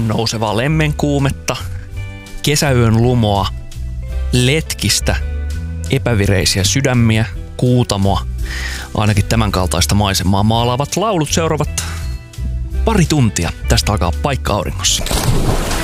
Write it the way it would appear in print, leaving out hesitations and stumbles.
ilmaan nousevaa lemmenkuumetta, kesäyön lumoa, letkistä, epävireisiä sydämiä, kuutamoa, ainakin tämän kaltaista maisemaa maalaavat laulut seuraavat pari tuntia. Tästä alkaa Paikka auringossa.